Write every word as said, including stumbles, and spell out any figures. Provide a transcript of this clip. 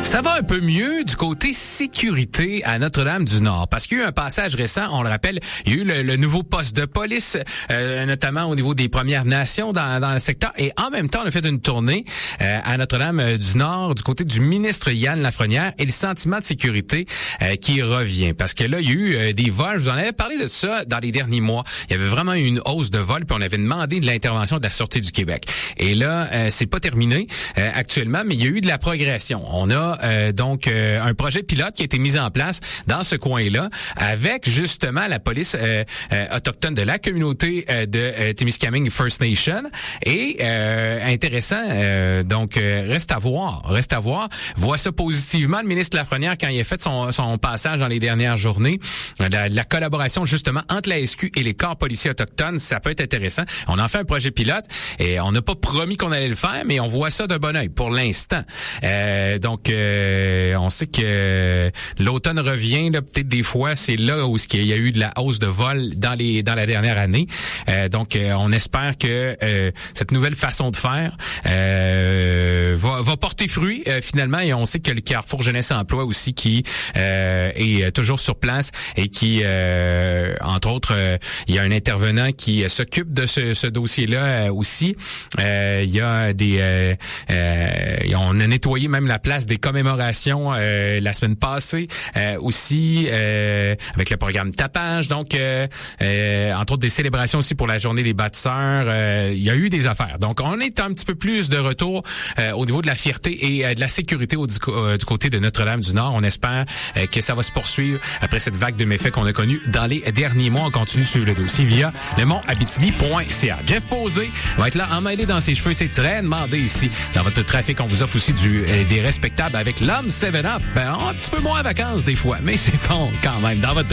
Ça va un peu mieux du côté sécurité à Notre-Dame-du-Nord parce qu'il y a eu un passage récent, on le rappelle, il y a eu le, le nouveau poste de police, euh, notamment au niveau des Premières Nations dans, dans le secteur, et en même temps, on a fait une tournée euh, à Notre-Dame-du-Nord du côté du ministre Yann Lafrenière et le sentiment de sécurité euh, qui revient parce que là, il y a eu euh, des vols, je vous en avais parlé de ça dans les derniers mois, il y avait vraiment eu une hausse de vols puis on avait demandé de l'intervention de la Sûreté du Québec. Et là, euh, c'est pas terminé euh, actuellement, mais il y a eu de la progression. On a Euh, donc euh, un projet pilote qui a été mis en place dans ce coin-là avec justement la police euh, euh, autochtone de la communauté euh, de euh, Témiscamingue First Nation et euh, intéressant euh, donc euh, reste à voir reste à voir voit ça positivement le ministre Lafrenière quand il a fait son, son passage dans les dernières journées euh, la, la collaboration justement entre la S Q et les corps policiers autochtones, ça peut être intéressant. On en fait un projet pilote et on n'a pas promis qu'on allait le faire, mais on voit ça d'un bon œil pour l'instant. Euh, donc euh, Euh, on sait que euh, l'automne revient, là, peut-être des fois, c'est là où il y a eu de la hausse de vol dans les dans la dernière année. Euh, donc, euh, on espère que euh, cette nouvelle façon de faire euh, va, va porter fruit euh, finalement. Et on sait que le Carrefour Jeunesse Emploi aussi qui euh, est toujours sur place et qui, euh, entre autres, euh, il y a un intervenant qui euh, s'occupe de ce, ce dossier-là euh, aussi. Euh, il y a des, euh, euh, on a nettoyé même la place des commémorations euh, la semaine passée euh, aussi euh, avec le programme Tapage, donc euh, euh, entre autres des célébrations aussi pour la journée des bâtisseurs. Euh, il y a eu des affaires. Donc on est un petit peu plus de retour euh, au niveau de la fierté et euh, de la sécurité au, du, euh, du côté de Notre-Dame-du-Nord. On espère euh, que ça va se poursuivre après cette vague de méfaits qu'on a connue dans les derniers mois. On continue sur le dossier via le mont abitibi point c a. Jeff Posé va être là emmêlé dans ses cheveux. C'est très demandé ici. Dans votre trafic, on vous offre aussi du euh, des respectables avec l'homme seven up. Ben, un petit peu moins en vacances des fois, mais c'est bon quand même. Dans votre